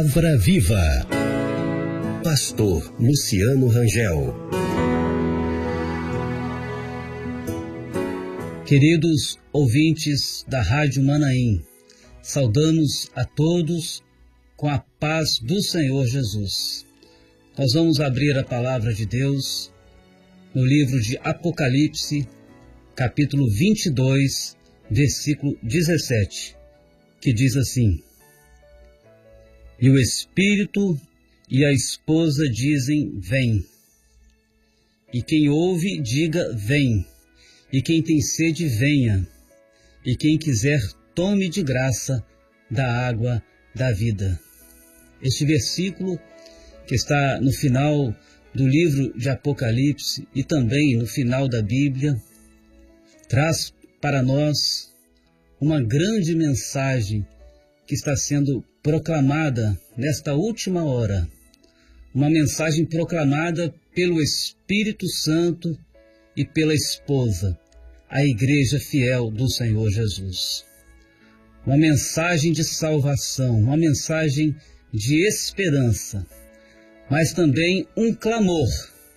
Palavra Viva. Pastor Luciano Rangel. Queridos ouvintes da Rádio Manaim, saudamos a todos com a paz do Senhor Jesus. Nós vamos abrir a palavra de Deus no livro de Apocalipse, capítulo 22, versículo 17, que diz assim: E o Espírito e a esposa dizem, vem. E quem ouve, diga, vem. E quem tem sede, venha. E quem quiser, tome de graça da água da vida. Este versículo, que está no final do livro de Apocalipse e também no final da Bíblia, traz para nós uma grande mensagem que está sendo proclamada nesta última hora, uma mensagem proclamada pelo Espírito Santo e pela esposa, a igreja fiel do Senhor Jesus. Uma mensagem de salvação, uma mensagem de esperança, mas também um clamor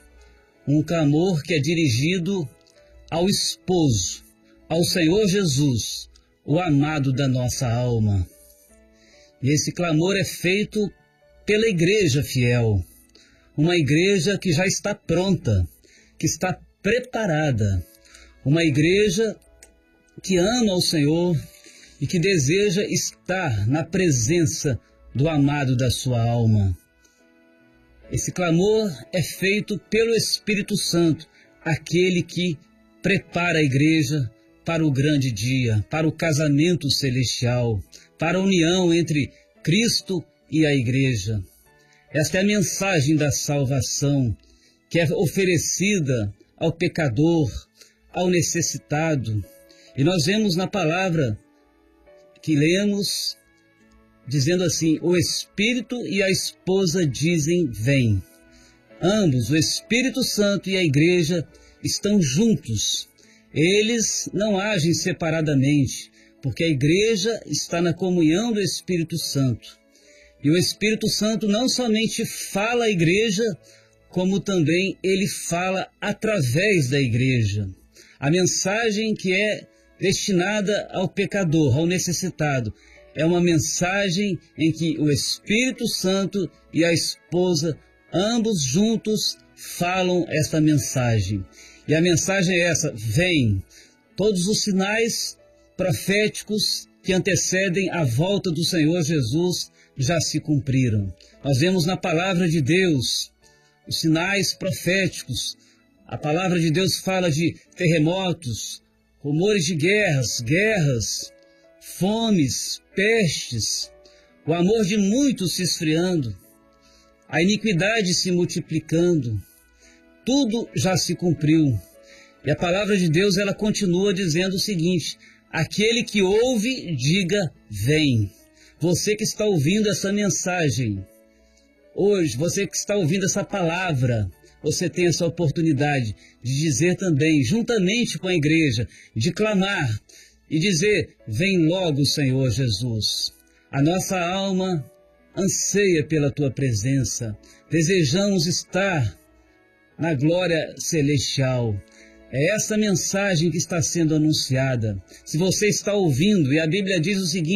que é dirigido ao esposo, ao Senhor Jesus, o amado da nossa alma. E esse clamor é feito pela igreja fiel, uma igreja que já está pronta, que está preparada, uma igreja que ama o Senhor e que deseja estar na presença do amado da sua alma. Esse clamor é feito pelo Espírito Santo, aquele que prepara a igreja para o grande dia, para o casamento celestial, para a união entre Cristo e a igreja. Esta é a mensagem da salvação que é oferecida ao pecador, ao necessitado. E nós vemos na palavra que lemos, dizendo assim: o Espírito e a esposa dizem, vem. Ambos, o Espírito Santo e a igreja, estão juntos. Eles não agem separadamente, porque a igreja está na comunhão do Espírito Santo. E o Espírito Santo não somente fala à igreja, como também ele fala através da igreja. A mensagem que é destinada ao pecador, ao necessitado, é uma mensagem em que o Espírito Santo e a esposa, ambos juntos, falam esta mensagem. E a mensagem é essa: vem. Todos os sinais proféticos que antecedem a volta do Senhor Jesus já se cumpriram. Nós vemos na palavra de Deus os sinais proféticos. A palavra de Deus fala de terremotos, rumores de guerras, fomes, pestes, o amor de muitos se esfriando, a iniquidade se multiplicando. Tudo já se cumpriu. E a palavra de Deus, ela continua dizendo o seguinte: aquele que ouve, diga, vem. Você que está ouvindo essa mensagem hoje, você que está ouvindo essa palavra, você tem essa oportunidade de dizer também, juntamente com a igreja, de clamar e dizer: vem logo, Senhor Jesus. A nossa alma anseia pela tua presença, desejamos estar na glória celestial. É essa mensagem que está sendo anunciada. Se você está ouvindo, e a Bíblia diz o seguinte: